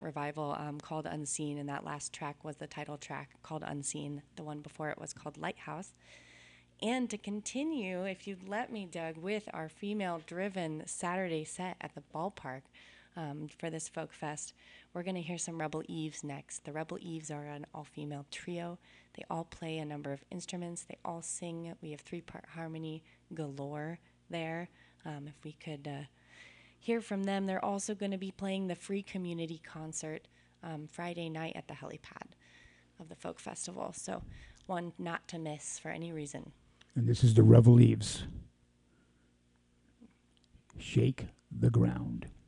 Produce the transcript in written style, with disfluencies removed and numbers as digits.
revival called Unseen, and that last track was the title track called Unseen. The one before it was called Lighthouse. And to continue, if you'd let me, Doug, with our female-driven Saturday set at the ballpark for this folk fest, we're going to hear some Rebel Eves next. The Rebel Eves are an all-female trio. They all play a number of instruments. They all sing. We have three-part harmony galore there. If we could hear from them, they're also going to be playing the free community concert Friday night at the helipad of the folk festival. So one not to miss for any reason. And this is the Rebel Eves. Shake the ground.